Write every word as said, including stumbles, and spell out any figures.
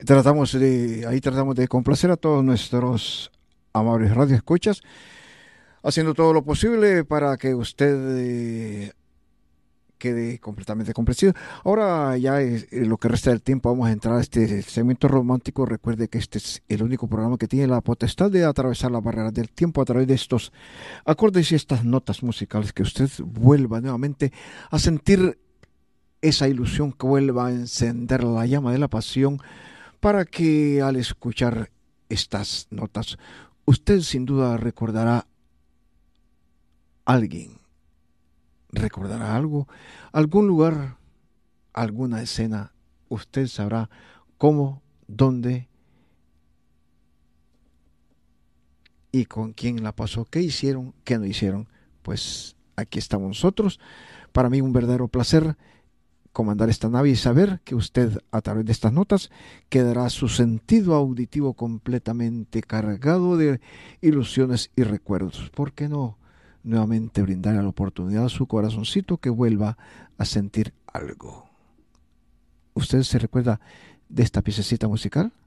Tratamos de, ahí tratamos de complacer a todos nuestros amables radioescuchas, haciendo todo lo posible para que usted eh, quede completamente complacido. Ahora ya es, eh, lo que resta del tiempo vamos a entrar a este segmento romántico. Recuerde que este es el único programa que tiene la potestad de atravesar las barreras del tiempo a través de estos acordes y estas notas musicales, que usted vuelva nuevamente a sentir esa ilusión, que vuelva a encender la llama de la pasión, para que al escuchar estas notas usted sin duda recordará a alguien, recordará algo, algún lugar, alguna escena. Usted sabrá cómo, dónde y con quién la pasó, qué hicieron, qué no hicieron. Pues aquí estamos nosotros. Para mí un verdadero placer comandar esta nave y saber que usted a través de estas notas quedará su sentido auditivo completamente cargado de ilusiones y recuerdos. ¿Por qué no nuevamente brindar la oportunidad a su corazoncito que vuelva a sentir algo? ¿Usted se recuerda de esta piececita musical?